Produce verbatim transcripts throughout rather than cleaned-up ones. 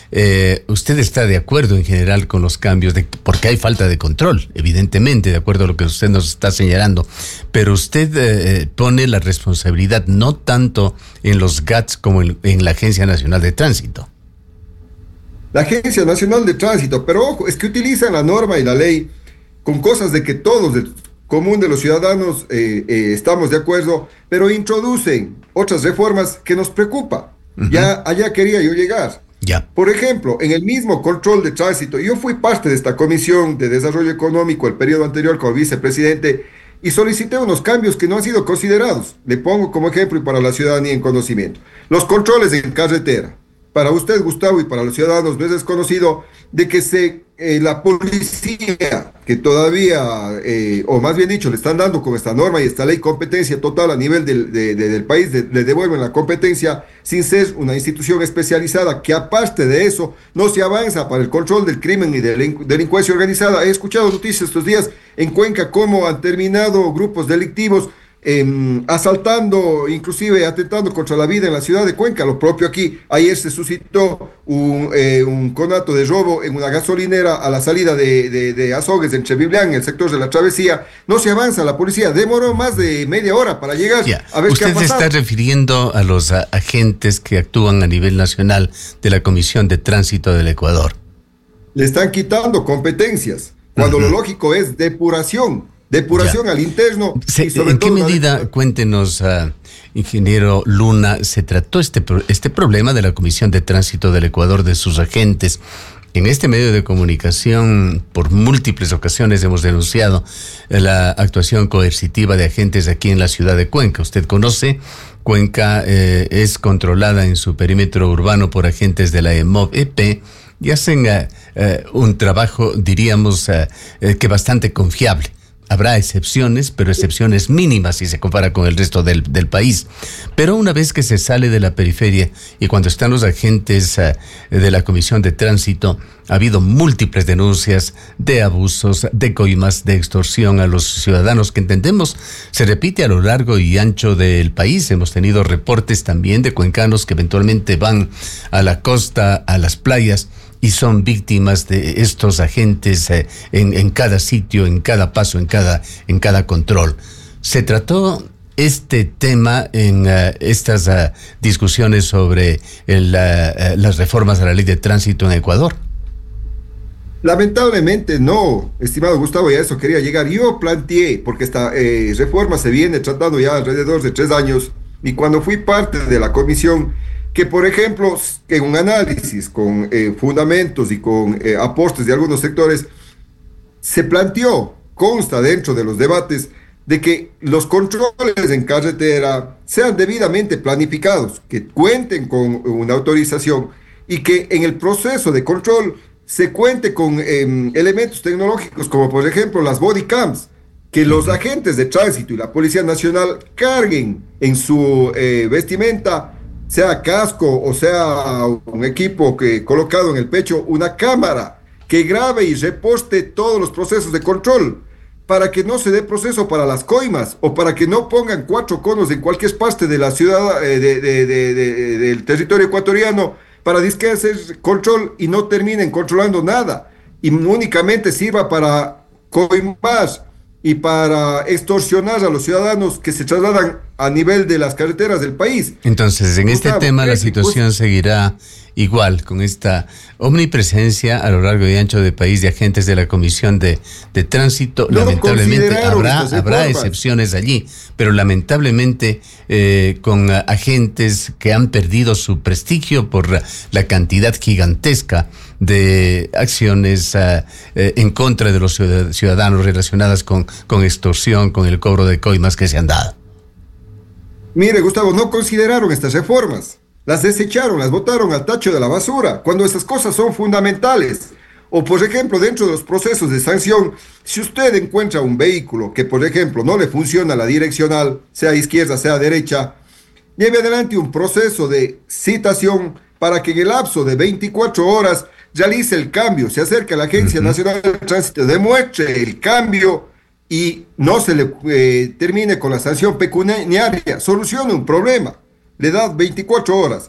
eh, usted está de acuerdo en general con los cambios, de, porque hay falta de control, evidentemente, de acuerdo a lo que usted nos está señalando, pero usted eh, pone la responsabilidad no tanto en los G A T S como en, en la Agencia Nacional de Tránsito. La Agencia Nacional de Tránsito, pero ojo, es que utilizan la norma y la ley con cosas de que todos, del común de los ciudadanos, eh, eh, estamos de acuerdo, pero introducen otras reformas que nos preocupa. Uh-huh. Ya allá quería yo llegar. Ya. Por ejemplo, en el mismo control de tránsito, yo fui parte de esta Comisión de Desarrollo Económico el periodo anterior como vicepresidente y solicité unos cambios que no han sido considerados. Le pongo como ejemplo y para la ciudadanía en conocimiento. Los controles en carretera. Para usted, Gustavo, y para los ciudadanos no es desconocido de que se, eh, la policía, que todavía, eh, o más bien dicho, le están dando con esta norma y esta ley competencia total a nivel del, de, de, del país, de, le devuelven la competencia sin ser una institución especializada, que aparte de eso no se avanza para el control del crimen y de la delincuencia organizada. He escuchado noticias estos días en Cuenca cómo han terminado grupos delictivos Eh, asaltando, inclusive atentando contra la vida en la ciudad de Cuenca. Lo propio aquí, ayer se suscitó un, eh, un conato de robo en una gasolinera a la salida de, de, de Azogues, en Cheviblán, en el sector de la Travesía. No se avanza, la policía demoró más de media hora para llegar. Yeah. A ver Usted qué ha pasado. Se está refiriendo a los a, agentes que actúan a nivel nacional de la Comisión de Tránsito del Ecuador. Le están quitando competencias, cuando uh-huh. lo lógico es depuración. Depuración ya. Al interno. Se, y sobre ¿En todo qué medida, la... cuéntenos, uh, ingeniero Luna, se trató este, este problema de la Comisión de Tránsito del Ecuador, de sus agentes? En este medio de comunicación, por múltiples ocasiones hemos denunciado la actuación coercitiva de agentes aquí en la ciudad de Cuenca. Usted conoce, Cuenca eh, es controlada en su perímetro urbano por agentes de la E M O V E P y hacen uh, uh, un trabajo, diríamos, uh, uh, que bastante confiable. Habrá excepciones, pero excepciones mínimas si se compara con el resto del, del país. Pero una vez que se sale de la periferia y cuando están los agentes uh, de la Comisión de Tránsito, ha habido múltiples denuncias de abusos, de coimas, de extorsión a los ciudadanos, que entendemos se repite a lo largo y ancho del país. Hemos tenido reportes también de cuencanos que eventualmente van a la costa, a las playas, y son víctimas de estos agentes eh, en, en cada sitio, en cada paso, en cada, en cada control. ¿Se trató este tema en uh, estas uh, discusiones sobre el, uh, uh, las reformas a la ley de tránsito en Ecuador? Lamentablemente no, estimado Gustavo, y a eso quería llegar. Yo planteé, porque esta eh, reforma se viene tratando ya alrededor de tres años, y cuando fui parte de la comisión, que por ejemplo, en un análisis con eh, fundamentos y con eh, aportes de algunos sectores, se planteó, consta dentro de los debates, de que los controles en carretera sean debidamente planificados, que cuenten con una autorización y que en el proceso de control se cuente con eh, elementos tecnológicos como por ejemplo las body cams, que los agentes de tránsito y la Policía Nacional carguen en su eh, vestimenta, sea casco o sea un equipo que colocado en el pecho, una cámara que grabe y reposte todos los procesos de control, para que no se dé proceso para las coimas o para que no pongan cuatro conos en cualquier parte de la ciudad, eh, de, de, de, de, del territorio ecuatoriano, para disque hacer control y no terminen controlando nada, y únicamente sirva para coimar y para extorsionar a los ciudadanos que se trasladan a nivel de las carreteras del país. Entonces, en este Gustavo, tema la situación seguirá igual, con esta omnipresencia a lo largo y ancho del país de agentes de la Comisión de, de Tránsito. No lamentablemente habrá, habrá excepciones allí, pero lamentablemente eh, con uh, agentes que han perdido su prestigio por uh, la cantidad gigantesca de acciones uh, eh, en contra de los ciudadanos relacionadas con, con extorsión, con el cobro de coimas que se han dado. Mire, Gustavo, no consideraron estas reformas. Las desecharon, las botaron al tacho de la basura, cuando esas cosas son fundamentales. O, por ejemplo, dentro de los procesos de sanción, si usted encuentra un vehículo que, por ejemplo, no le funciona la direccional, sea izquierda, sea derecha, lleve adelante un proceso de citación para que en el lapso de veinticuatro horas realice el cambio, se acerque a la Agencia uh-huh. Nacional de Tránsito, demuestre el cambio y no se le eh, termine con la sanción pecuniaria, solucione un problema. Le da veinticuatro horas.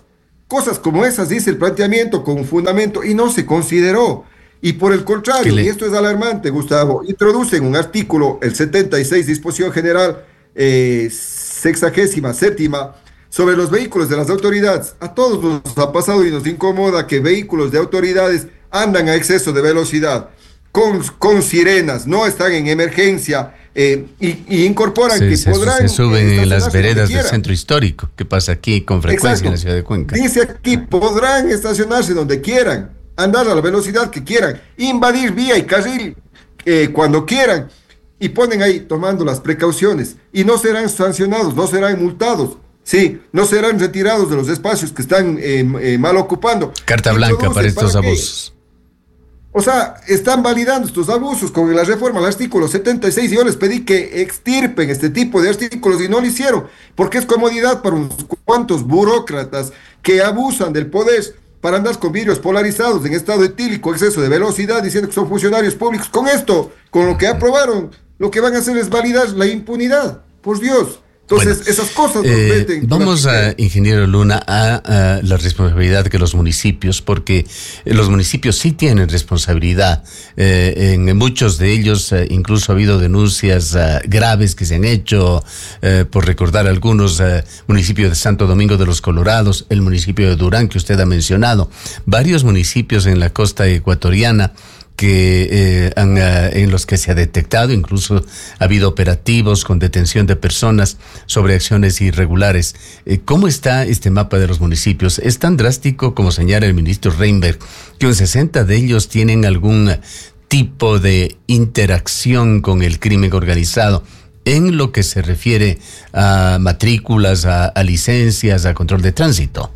cosas como esas, dice el planteamiento con un fundamento, y no se consideró. Y por el contrario, le... y esto es alarmante, Gustavo, introducen un artículo, el setenta y seis, disposición general, eh, sexagésima séptima, sobre los vehículos de las autoridades. A todos nos ha pasado y nos incomoda que vehículos de autoridades andan a exceso de velocidad, con, con sirenas, no están en emergencia, eh, y, y incorporan se, que se, podrán... Se suben en las veredas del centro histórico, que pasa aquí con frecuencia. Exacto. En la ciudad de Cuenca. Dice aquí, podrán estacionarse donde quieran, andar a la velocidad que quieran, invadir vía y carril eh, cuando quieran, y ponen ahí tomando las precauciones, y no serán sancionados, no serán multados. Sí, no serán retirados de los espacios que están eh, eh, mal ocupando. Carta blanca para estos para abusos. O sea, están validando estos abusos con la reforma al artículo setenta y seis. Y yo les pedí que extirpen este tipo de artículos y no lo hicieron, porque es comodidad para unos cuantos burócratas que abusan del poder para andar con vidrios polarizados en estado etílico, exceso de velocidad, diciendo que son funcionarios públicos. Con esto, con lo que aprobaron, lo que van a hacer es validar la impunidad. Por Dios. Entonces, bueno, esas cosas nos eh, vamos a, ingeniero Luna, a, a la responsabilidad que los municipios, porque los municipios sí tienen responsabilidad. Eh, en muchos de ellos eh, incluso ha habido denuncias eh, graves que se han hecho, eh, por recordar algunos, eh, municipios de Santo Domingo de los Colorados, el municipio de Durán que usted ha mencionado, varios municipios en la costa ecuatoriana que eh, han, uh, en los que se ha detectado, incluso ha habido operativos con detención de personas sobre acciones irregulares. Eh, ¿Cómo está este mapa de los municipios? ¿Es tan drástico como señala el ministro Reinberg, que un sesenta de ellos tienen algún tipo de interacción con el crimen organizado en lo que se refiere a matrículas, a, a licencias, a control de tránsito?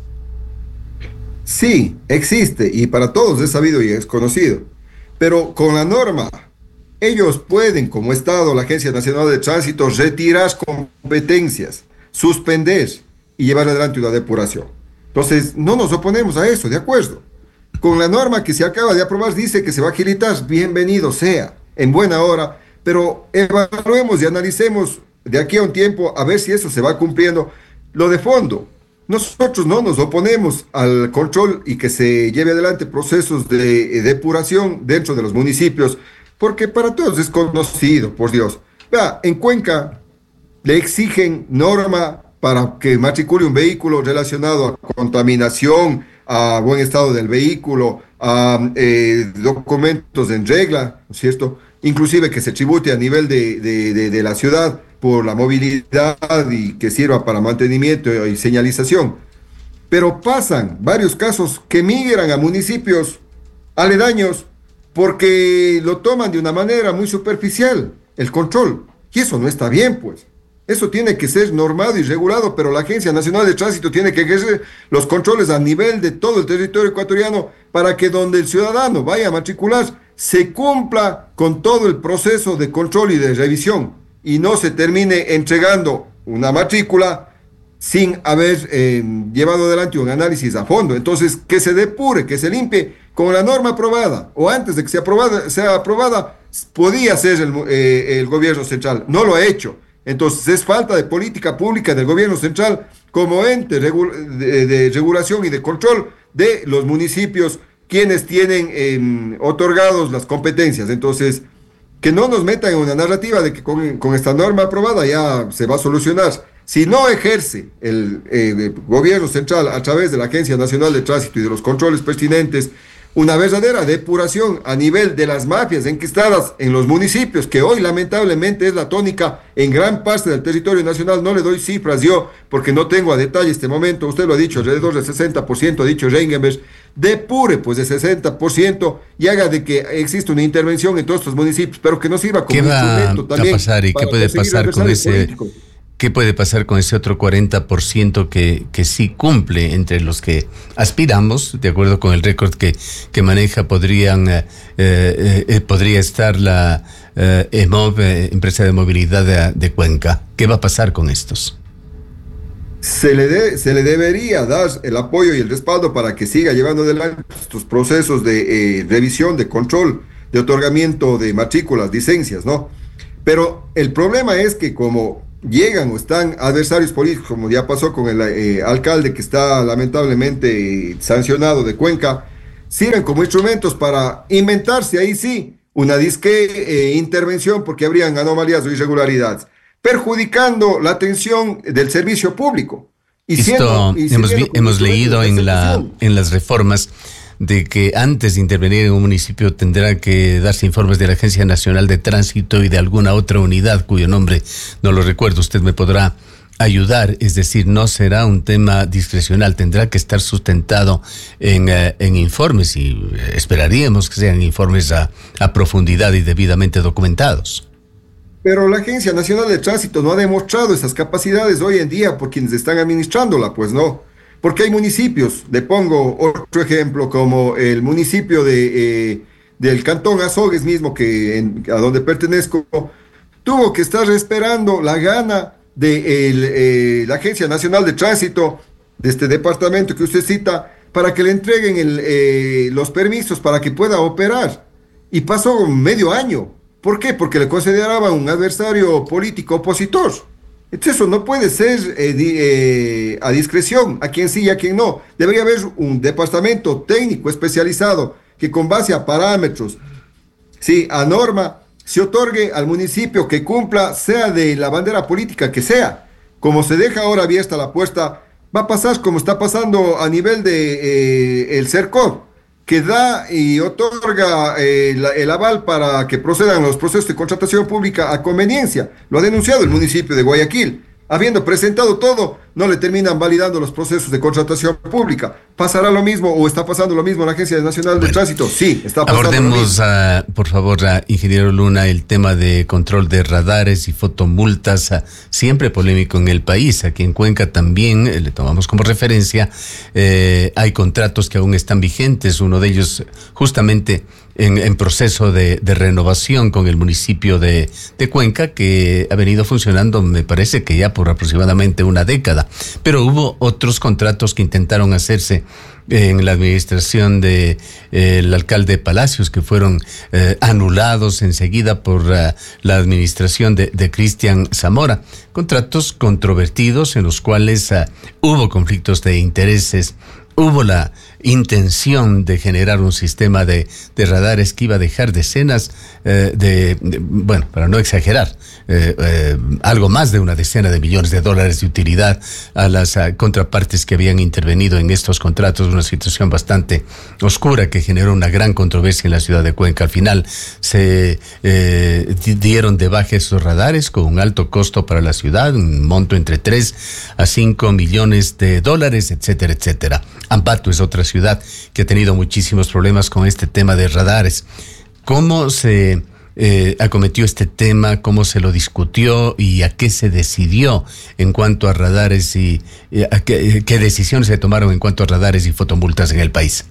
Sí, existe, y para todos es sabido y es conocido. Pero con la norma, ellos pueden, como Estado, la Agencia Nacional de Tránsito, retirar competencias, suspender y llevar adelante una depuración. Entonces, no nos oponemos a eso, de acuerdo. Con la norma que se acaba de aprobar, dice que se va a agilitar, bienvenido sea, en buena hora, pero evaluemos y analicemos de aquí a un tiempo a ver si eso se va cumpliendo. Lo de fondo. Nosotros no nos oponemos al control y que se lleve adelante procesos de depuración dentro de los municipios, porque para todos es conocido, por Dios. Vea, en Cuenca le exigen norma para que matricule un vehículo relacionado a contaminación, a buen estado del vehículo, a eh, documentos en regla, ¿no es cierto? Inclusive que se tribute a nivel de, de, de, de la ciudad por la movilidad y que sirva para mantenimiento y señalización. Pero pasan varios casos que migran a municipios aledaños porque lo toman de una manera muy superficial, el control. Y eso no está bien, pues. Eso tiene que ser normado y regulado, pero la Agencia Nacional de Tránsito tiene que ejercer los controles a nivel de todo el territorio ecuatoriano para que donde el ciudadano vaya a matricular se cumpla con todo el proceso de control y de revisión y no se termine entregando una matrícula sin haber eh, llevado adelante un análisis a fondo. Entonces, que se depure, que se limpie con la norma aprobada, o antes de que sea aprobada, sea aprobada podía ser el, eh, el gobierno central, no lo ha hecho. Entonces, es falta de política pública del gobierno central como ente regu- de, de regulación y de control de los municipios, quienes tienen eh, otorgados las competencias. Entonces, que no nos metan en una narrativa de que con, con esta norma aprobada ya se va a solucionar. Si no ejerce el, eh, el gobierno central a través de la Agencia Nacional de Tránsito y de los controles pertinentes, una verdadera depuración a nivel de las mafias enquistadas en los municipios, que hoy lamentablemente es la tónica en gran parte del territorio nacional. No le doy cifras yo, porque no tengo a detalle este momento, usted lo ha dicho, alrededor del sesenta por ciento, ha dicho Reingenberg, depure pues de sesenta por ciento y haga de que exista una intervención en todos estos municipios, pero que no sirva como ¿Qué va instrumento también a pasar y qué puede pasar con ese... Políticos. ¿Qué puede pasar con ese otro cuarenta por ciento que, que sí cumple, entre los que aspiramos, de acuerdo con el récord que, que maneja, podrían eh, eh, podría estar la eh, EMOV, eh, Empresa de Movilidad de, de Cuenca? ¿Qué va a pasar con estos? Se le, de, se le debería dar el apoyo y el respaldo para que siga llevando adelante estos procesos de eh, revisión, de control, de otorgamiento de matrículas, licencias, ¿no? Pero el problema es que como llegan o están adversarios políticos, como ya pasó con el eh, alcalde que está lamentablemente eh, sancionado de Cuenca, sirven como instrumentos para inventarse ahí sí una disque eh, intervención porque habrían anomalías o irregularidades, perjudicando la atención del servicio público. Y Esto siendo, y hemos, vi, hemos leído en, la, en las reformas de que antes de intervenir en un municipio tendrá que darse informes de la Agencia Nacional de Tránsito y de alguna otra unidad cuyo nombre no lo recuerdo, usted me podrá ayudar, es decir, no será un tema discrecional, tendrá que estar sustentado en, uh, en informes y esperaríamos que sean informes a, a profundidad y debidamente documentados. Pero la Agencia Nacional de Tránsito no ha demostrado esas capacidades hoy en día por quienes están administrándola, pues no. Porque hay municipios, le pongo otro ejemplo, como el municipio de, eh, del Cantón Azogues mismo, que en, a donde pertenezco, tuvo que estar esperando la gana de el, eh, la Agencia Nacional de Tránsito, de este departamento que usted cita, para que le entreguen el, eh, los permisos para que pueda operar. Y pasó medio año. ¿Por qué? Porque le consideraba un adversario político opositor. Entonces eso no puede ser eh, di, eh, a discreción, a quien sí y a quien no. Debería haber un departamento técnico especializado que con base a parámetros, sí, a norma, se otorgue al municipio que cumpla, sea de la bandera política que sea. Como se deja ahora abierta la puerta, va a pasar como está pasando a nivel de eh, el CERCOD, que da y otorga eh, la, el aval para que procedan los procesos de contratación pública a conveniencia. Lo ha denunciado el municipio de Guayaquil. Habiendo presentado todo, no le terminan validando los procesos de contratación pública. ¿Pasará lo mismo o está pasando lo mismo en la Agencia Nacional de bueno, Tránsito? Sí, está pasando abordemos, lo mismo. Uh, por favor, uh, ingeniero Luna, el tema de control de radares y fotomultas, uh, siempre polémico en el país. Aquí en Cuenca también, eh, le tomamos como referencia, eh, hay contratos que aún están vigentes, uno de ellos justamente en, en proceso de, de renovación con el municipio de, de Cuenca, que ha venido funcionando, me parece que ya por aproximadamente una década. Pero hubo otros contratos que intentaron hacerse en la administración de eh, el alcalde Palacios, que fueron eh, anulados enseguida por uh, la administración de, de Cristian Zamora. Contratos controvertidos en los cuales uh, hubo conflictos de intereses. Hubo la intención de generar un sistema de, de radares que iba a dejar decenas eh, de, de, bueno, para no exagerar, eh, eh, algo más de una decena de millones de dólares de utilidad a las a contrapartes que habían intervenido en estos contratos, una situación bastante oscura que generó una gran controversia en la ciudad de Cuenca. Al final se eh, dieron de baja esos radares con un alto costo para la ciudad, un monto entre tres a cinco millones de dólares, etcétera, etcétera. Ambato es otra ciudad que ha tenido muchísimos problemas con este tema de radares. ¿Cómo se eh, acometió este tema? ¿Cómo se lo discutió? ¿Y a qué se decidió en cuanto a radares? ¿Y, y a qué, qué decisiones se tomaron en cuanto a radares y fotomultas en el país?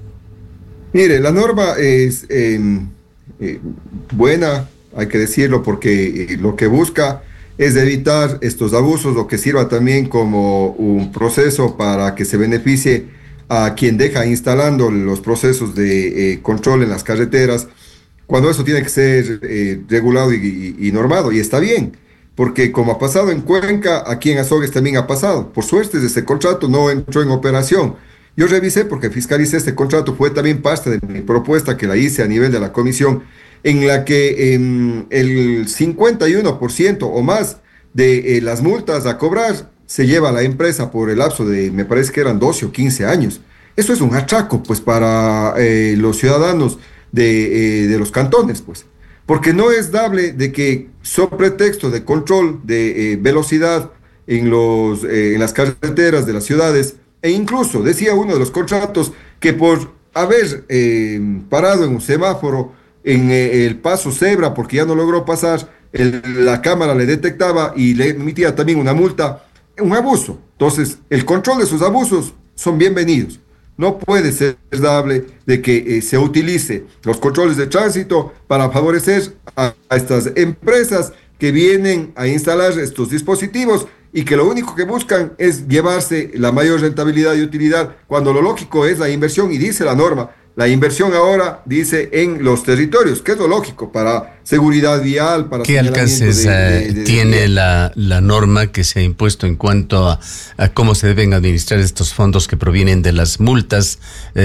Mire, la norma es eh, eh, buena, hay que decirlo, porque eh, lo que busca es evitar estos abusos, lo que sirva también como un proceso para que se beneficie a quien deja instalando los procesos de eh, control en las carreteras, cuando eso tiene que ser eh, regulado y, y, y normado, y está bien, porque como ha pasado en Cuenca, aquí en Azogues también ha pasado. Por suerte, este contrato no entró en operación. Yo revisé porque fiscalicé este contrato, fue también parte de mi propuesta que la hice a nivel de la comisión, en la que eh, el cincuenta y uno por ciento o más de eh, las multas a cobrar se lleva a la empresa por el lapso de, me parece que eran doce o quince años. Eso es un atraco, pues, para eh, los ciudadanos de, eh, de los cantones, pues, porque no es dable de que, sobre pretexto de control de eh, velocidad en, los, eh, en las carreteras de las ciudades, e incluso, decía uno de los contratos, que por haber eh, parado en un semáforo, en eh, el paso cebra, porque ya no logró pasar, el, la cámara le detectaba y le emitía también una multa, un abuso. Entonces, el control de esos abusos son bienvenidos. No puede ser dable de que eh, se utilice los controles de tránsito para favorecer a, a estas empresas que vienen a instalar estos dispositivos y que lo único que buscan es llevarse la mayor rentabilidad y utilidad, cuando lo lógico es la inversión, y dice la norma la inversión ahora, dice, en los territorios, que es lo lógico, para seguridad vial, para... ¿Qué alcances de, de, de, tiene de, la, la norma que se ha impuesto en cuanto a, a cómo se deben administrar estos fondos que provienen de las multas?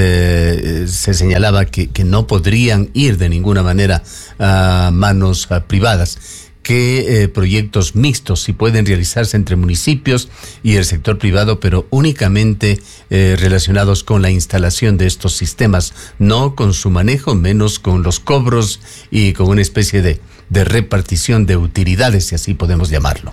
Eh, se señalaba que, que no podrían ir de ninguna manera a manos a privadas. ¿Qué eh, proyectos mixtos sí pueden realizarse entre municipios y el sector privado, pero únicamente eh, relacionados con la instalación de estos sistemas, no con su manejo, menos con los cobros y con una especie de, de repartición de utilidades, si así podemos llamarlo?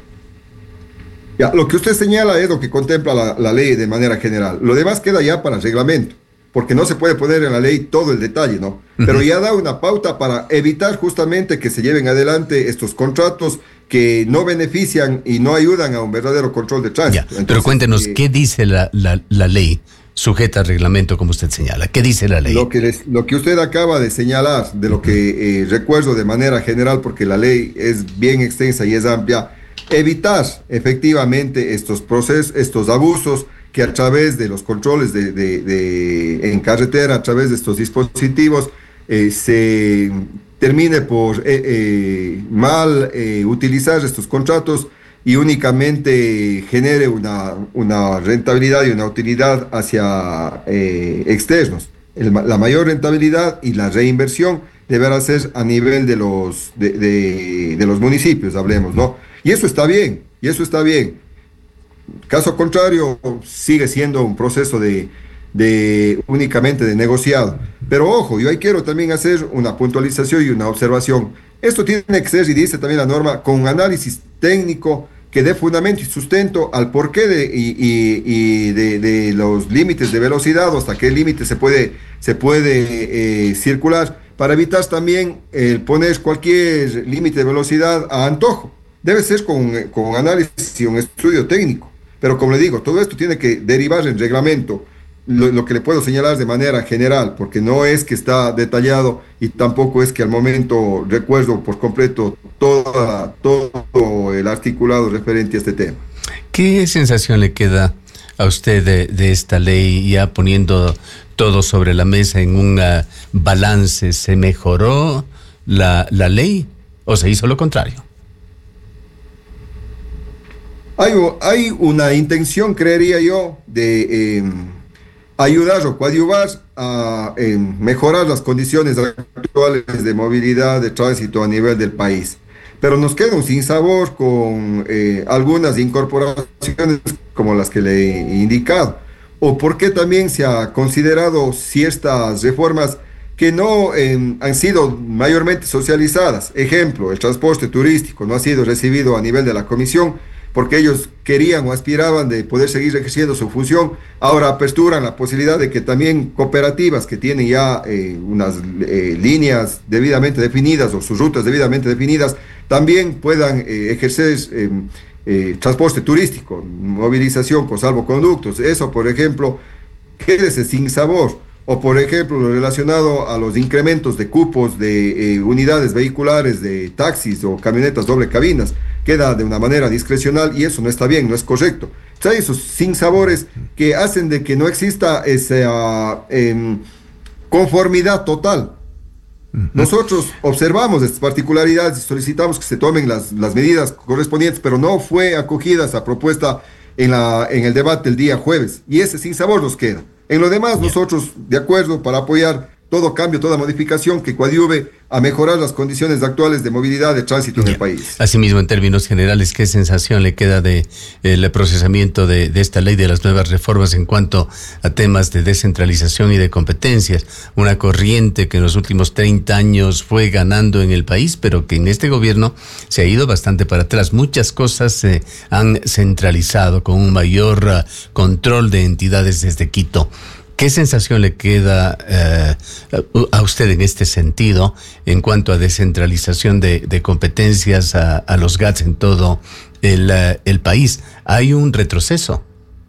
Ya, lo que usted señala es lo que contempla la, la ley de manera general. Lo demás queda ya para el reglamento, porque no se puede poner en la ley todo el detalle, ¿no? Pero ya da una pauta para evitar justamente que se lleven adelante estos contratos que no benefician y no ayudan a un verdadero control de tránsito. Ya, Entonces, pero cuéntenos, eh, ¿qué dice la, la, la ley sujeta al reglamento, como usted señala? ¿Qué dice la ley? Lo que, les, lo que usted acaba de señalar, de lo que eh, recuerdo de manera general, porque la ley es bien extensa y es amplia, evitar efectivamente estos procesos, estos abusos, que a través de los controles de, de, de, en carretera, a través de estos dispositivos, eh, se termine por eh, eh, mal eh, utilizar estos contratos y únicamente genere una, una rentabilidad y una utilidad hacia eh, externos. El, la mayor rentabilidad y la reinversión deberá ser a nivel de los, de, de, de los municipios, hablemos, ¿no? Y eso está bien, y eso está bien. Caso contrario, sigue siendo un proceso de, de únicamente de negociado. Pero ojo, yo ahí quiero también hacer una puntualización y una observación. Esto tiene que ser, y dice también la norma, con un análisis técnico que dé fundamento y sustento al porqué de, y, y, y de, de los límites de velocidad, o hasta qué límite se puede, se puede eh, circular, para evitar también el poner cualquier límite de velocidad a antojo. Debe ser con, con un análisis y un estudio técnico. Pero como le digo, todo esto tiene que derivar en reglamento, lo, lo que le puedo señalar de manera general, porque no es que está detallado y tampoco es que al momento recuerdo por completo toda, todo el articulado referente a este tema. ¿Qué sensación le queda a usted de, de esta ley, ya poniendo todo sobre la mesa en un uh, balance? ¿Se mejoró la, la ley o se hizo lo contrario? Hay, hay una intención, creería yo, de eh, ayudar o coadyuvar a eh, mejorar las condiciones actuales de movilidad, de tránsito a nivel del país. Pero nos queda un sinsabor con eh, algunas incorporaciones como las que le he indicado. O porque también se ha considerado ciertas reformas que no eh, han sido mayormente socializadas. Ejemplo, el transporte turístico no ha sido recibido a nivel de la comisión, porque ellos querían o aspiraban de poder seguir ejerciendo su función. Ahora aperturan la posibilidad de que también cooperativas que tienen ya eh, unas eh, líneas debidamente definidas o sus rutas debidamente definidas, también puedan eh, ejercer eh, eh, transporte turístico, movilización con salvoconductos. Eso, por ejemplo, quédese sin sabor. O, por ejemplo, lo relacionado a los incrementos de cupos de eh, unidades vehiculares, de taxis o camionetas doble cabinas, queda de una manera discrecional y eso no está bien, no es correcto. Hay esos sinsabores que hacen de que no exista esa eh, conformidad total. Uh-huh. Nosotros observamos estas particularidades y solicitamos que se tomen las, las medidas correspondientes, pero no fue acogida esa propuesta en, la, en el debate el día jueves, y ese sinsabor nos queda. En lo demás, Bien. nosotros de acuerdo para apoyar todo cambio, toda modificación que coadyuve a mejorar las condiciones actuales de movilidad, de tránsito Bien. en el país. Asimismo, en términos generales, ¿qué sensación le queda de el procesamiento de, de esta ley, de las nuevas reformas en cuanto a temas de descentralización y de competencias? Una corriente que en los últimos treinta años fue ganando en el país, pero que en este gobierno se ha ido bastante para atrás. Muchas cosas se han centralizado con un mayor uh, control de entidades desde Quito. ¿Qué sensación le queda eh, a usted en este sentido en cuanto a descentralización de, de competencias a, a los G A T S en todo el, uh, el país? ¿Hay un retroceso?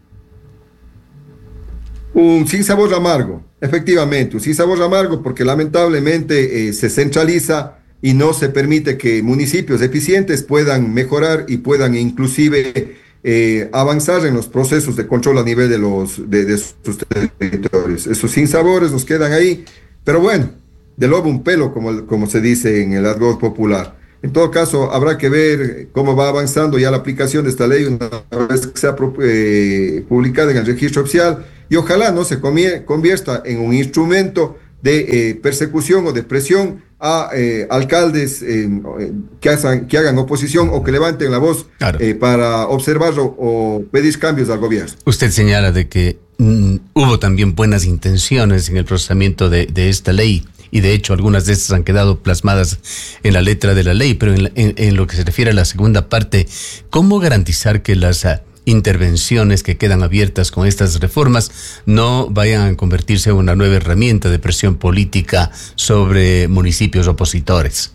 Un sinsabor amargo, efectivamente, un sinsabor amargo porque lamentablemente eh, se centraliza y no se permite que municipios eficientes puedan mejorar y puedan inclusive eh, avanzar en los procesos de control a nivel de, los, de, de sus territorios. Esos sinsabores nos quedan ahí, pero bueno, de lobo un pelo, como, como se dice en el argot popular. En todo caso, habrá que ver cómo va avanzando ya la aplicación de esta ley una vez que sea eh, publicada en el registro oficial, y ojalá no se convierta en un instrumento de eh, persecución o de presión a eh, alcaldes eh, que, hagan, que hagan oposición o que levanten la voz, claro, eh, para observarlo o pedir cambios al gobierno. Usted señala de que mm, hubo también buenas intenciones en el procesamiento de, de esta ley, y de hecho algunas de estas han quedado plasmadas en la letra de la ley, pero en, en, en lo que se refiere a la segunda parte, ¿cómo garantizar que las uh, intervenciones que quedan abiertas con estas reformas no vayan a convertirse en una nueva herramienta de presión política sobre municipios opositores?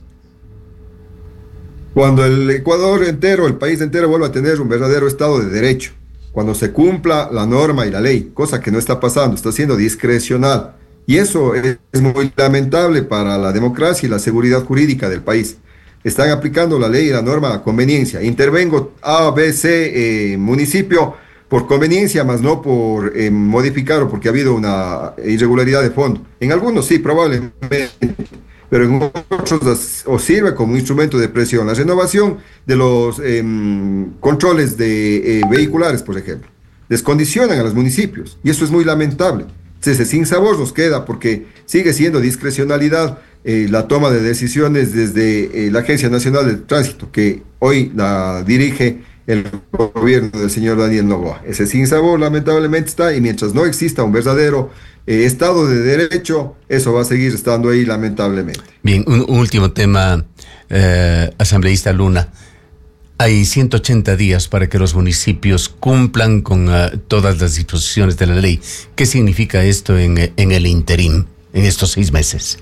Cuando el Ecuador entero, el país entero vuelva a tener un verdadero Estado de Derecho, cuando se cumpla la norma y la ley, cosa que no está pasando, está siendo discrecional. Y eso es muy lamentable para la democracia y la seguridad jurídica del país. Están aplicando la ley y la norma a conveniencia. Intervengo A, B, C, eh, municipio por conveniencia, más no por eh, modificar o porque ha habido una irregularidad de fondo. En algunos sí, probablemente, pero en otros o sirve como instrumento de presión. La renovación de los eh, controles de eh, vehiculares, por ejemplo, descondicionan a los municipios y eso es muy lamentable. Ese sinsabor nos queda porque sigue siendo discrecionalidad eh, la toma de decisiones desde eh, la Agencia Nacional del Tránsito, que hoy la dirige el gobierno del señor Daniel Noboa. Ese sinsabor lamentablemente está, y mientras no exista un verdadero eh, Estado de Derecho, eso va a seguir estando ahí lamentablemente. Bien, un, un último tema, eh, asambleísta Luna. Hay ciento ochenta días para que los municipios cumplan con uh, todas las disposiciones de la ley. ¿Qué significa esto en, en el interín, en estos seis meses?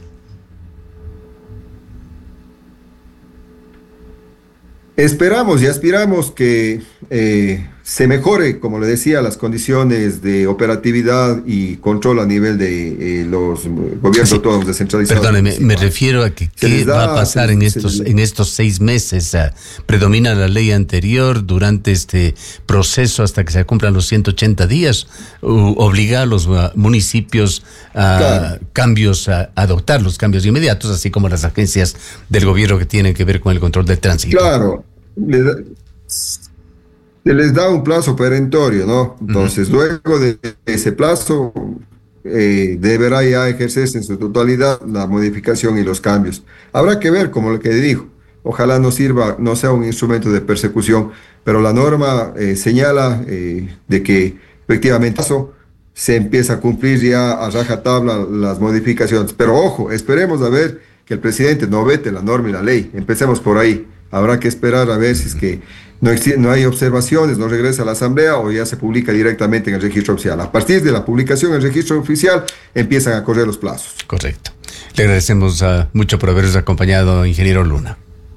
Esperamos y aspiramos que eh, se mejore, como le decía, las condiciones de operatividad y control a nivel de eh, los gobiernos sí. autónomos descentralizados. Perdóneme, me refiero a que qué da, va a pasar se, en estos se, en estos seis meses. Uh, ¿Predomina la ley anterior durante este proceso hasta que se cumplan los ciento ochenta días? Uh, ¿Obliga a los uh, municipios a claro. cambios, a adoptar los cambios inmediatos, así como las agencias del gobierno que tienen que ver con el control del tránsito? Claro. Le da, se les da un plazo perentorio, ¿no? Entonces, uh-huh. luego de ese plazo, eh, deberá ya ejercerse en su totalidad la modificación y los cambios. Habrá que ver, como lo que dijo, ojalá no sirva, no sea un instrumento de persecución, pero la norma eh, señala eh, de que efectivamente eso se empieza a cumplir ya a rajatabla las modificaciones. Pero ojo, esperemos a ver que el presidente no vete la norma y la ley. Empecemos por ahí. Habrá que esperar a ver si es que no, no hay observaciones, no regresa a la Asamblea o ya se publica directamente en el registro oficial. A partir de la publicación en el registro oficial empiezan a correr los plazos. Correcto. Le agradecemos uh, mucho por habernos acompañado, ingeniero Luna.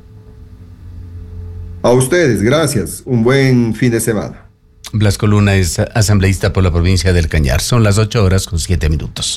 A ustedes, gracias. Un buen fin de semana. Blasco Luna es asambleísta por la provincia del Cañar. Son las ocho horas con siete minutos.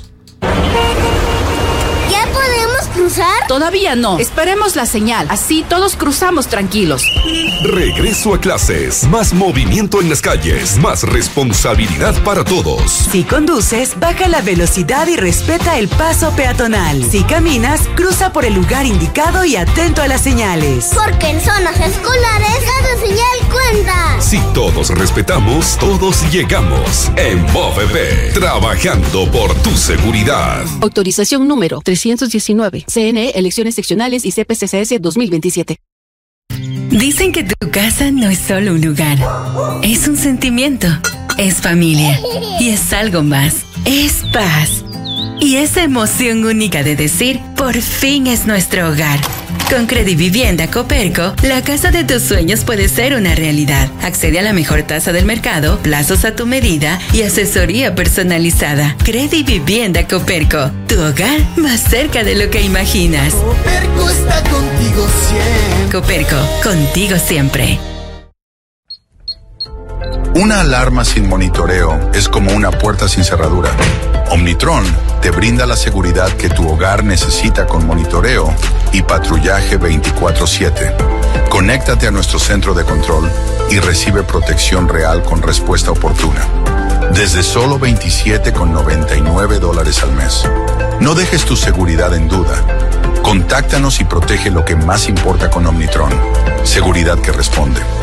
¿Cruzar? Todavía no. Esperemos la señal. Así todos cruzamos tranquilos. Regreso a clases. Más movimiento en las calles. Más responsabilidad para todos. Si conduces, baja la velocidad y respeta el paso peatonal. Si caminas, cruza por el lugar indicado y atento a las señales. Porque en zonas escolares cada señal cuenta. Si todos respetamos, todos llegamos. En B O V P, trabajando por tu seguridad. Autorización número trescientos diecinueve. C N E, elecciones seccionales y C P C C S dos mil veintisiete. Dicen que tu casa no es solo un lugar, es un sentimiento, es familia y es algo más, es paz. Y esa emoción única de decir, por fin es nuestro hogar. Con Credivivienda Coperco, la casa de tus sueños puede ser una realidad. Accede a la mejor tasa del mercado, plazos a tu medida y asesoría personalizada. Credivivienda Coperco, tu hogar más cerca de lo que imaginas. Coperco está contigo siempre. Coperco, contigo siempre. Una alarma sin monitoreo es como una puerta sin cerradura. Omnitron te brinda la seguridad que tu hogar necesita con monitoreo y patrullaje veinticuatro siete. Conéctate a nuestro centro de control y recibe protección real con respuesta oportuna. Desde solo veintisiete con noventa y nueve dólares al mes. No dejes tu seguridad en duda. Contáctanos y protege lo que más importa con Omnitron. Seguridad que responde.